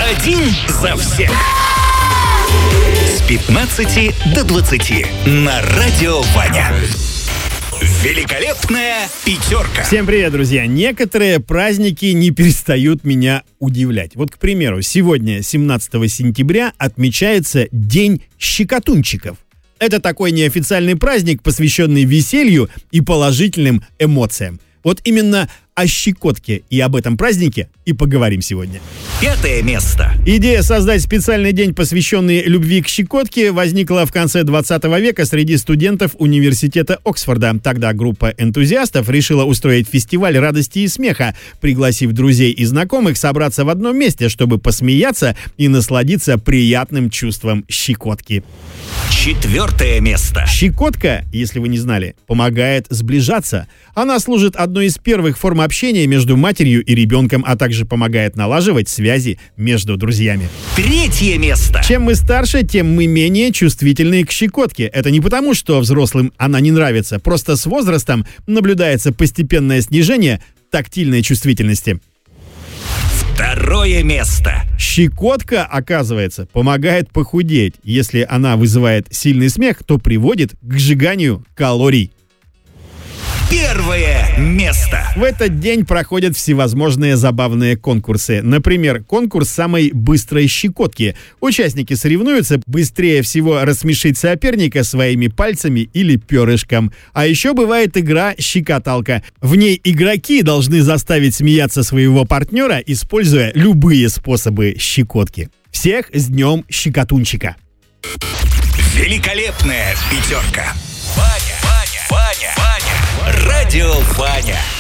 Один за всех. С 15 до 20 на Радио Ваня. Великолепная пятерка. Всем привет, друзья. Некоторые праздники не перестают меня удивлять. Вот, к примеру, сегодня, 17 сентября, отмечается День щекотунчиков. Это такой неофициальный праздник, посвященный веселью и положительным эмоциям. Вот именно о щекотке и об этом празднике и поговорим сегодня. 5 место. Идея создать специальный день, посвященный любви к щекотке, возникла в конце 20 века среди студентов университета Оксфорда. Тогда группа энтузиастов решила устроить фестиваль радости и смеха, пригласив друзей и знакомых собраться в одном месте, чтобы посмеяться и насладиться приятным чувством щекотки. 4 место. Щекотка, если вы не знали, помогает сближаться. Она служит одной из первых форм общения между матерью и ребенком, а также помогает налаживать связи между друзьями. 3 место. Чем мы старше, тем мы менее чувствительны к щекотке. Это не потому, что взрослым она не нравится, просто с возрастом наблюдается постепенное снижение тактильной чувствительности. 2 место. Щекотка, оказывается, помогает похудеть. Если она вызывает сильный смех, то приводит к сжиганию калорий. 1 место. В этот день проходят всевозможные забавные конкурсы. Например, конкурс самой быстрой щекотки. Участники соревнуются быстрее всего рассмешить соперника своими пальцами или перышком. А еще бывает игра «Щекоталка». В ней игроки должны заставить смеяться своего партнера, используя любые способы щекотки. Всех с днем щекотунчика! Великолепная пятерка. Ваня. Радио Ваня.